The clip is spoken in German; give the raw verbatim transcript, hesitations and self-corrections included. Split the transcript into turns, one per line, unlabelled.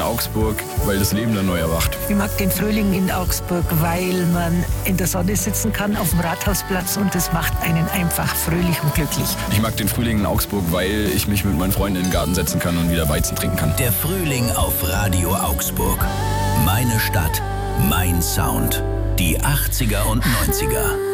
Augsburg, weil das Leben dann neu erwacht.
Ich mag den Frühling in Augsburg, weil man in der Sonne sitzen kann auf dem Rathausplatz und das macht einen einfach fröhlich und glücklich.
Ich mag den Frühling in Augsburg, weil ich mich mit meinen Freunden in den Garten setzen kann und wieder Weizen trinken kann.
Der Frühling auf Radio Augsburg. Meine Stadt, mein Sound. Die achtziger und neunziger.